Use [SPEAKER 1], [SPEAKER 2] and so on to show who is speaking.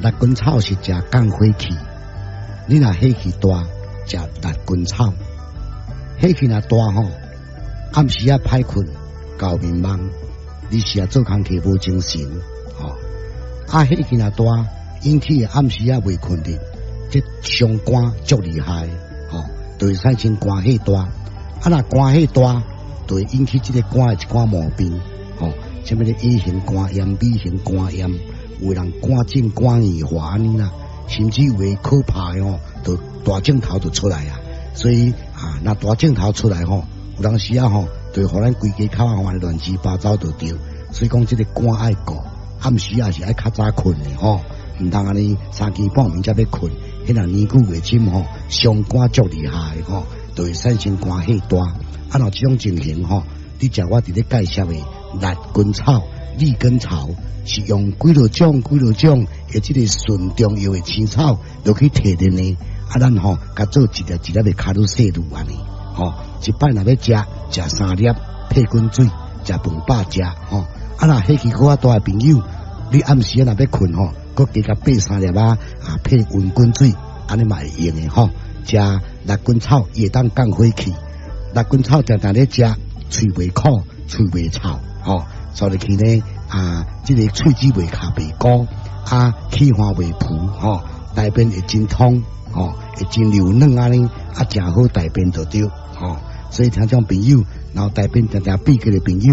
[SPEAKER 1] 辣根草是食降火气，你若火气大，食辣根草。火气若大吼，暗时啊歹困，搞面茫，你是啊做工课无精神，火气若大，引起暗时啊未困的，这伤肝足厉害，就会产生肝火大。若肝火大，就会引起这个肝的一寡毛病，什么的 A 型肝炎、B 型肝炎，有人肝症、肝硬化安尼啦，甚至有的可怕的就大镜头就出来啊。所以那大镜头出来有当时就会互咱规家口乱七八糟就对。所以讲这个肝爱顾，暗时也是爱较早困的唔通安尼3更半暝才要困，迄人年久月深伤肝足厉害就会产生肝火大。若这种情形你食我伫咧介绍的辣根草、利根草，是用几落种的这个纯中药的青草就去提炼的。咱甲做一粒一粒的卡路西路安尼，一摆若要食3粒配滚水，食饭饱食若火气好大的朋友，你暗时若要困搁加甲备3粒配温滚水，安尼嘛会用的食辣根草也当降火气。辣根草常常咧食，喙袂苦，喙袂臭，所以去呢这个喙齿袂卡袂鼓，气化袂浮，大便会真通，会真流软安尼，真好大便就对，所以听众朋友，然后大便常常闭起的朋友。